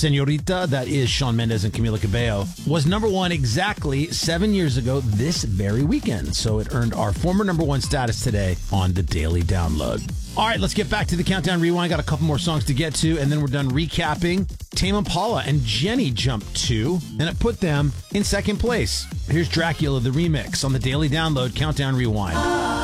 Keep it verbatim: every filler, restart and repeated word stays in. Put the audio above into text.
Senorita, that is Shawn Mendes and Camila Cabello, was number one exactly seven years ago this very weekend. So it earned our former number one status today on the Daily Download. All right, let's get back to the Countdown Rewind. Got a couple more songs to get to, and then we're done recapping. Tame Impala and Jenny jumped two, and it put them in second place. Here's Dracula, the remix, on the Daily Download Countdown Rewind.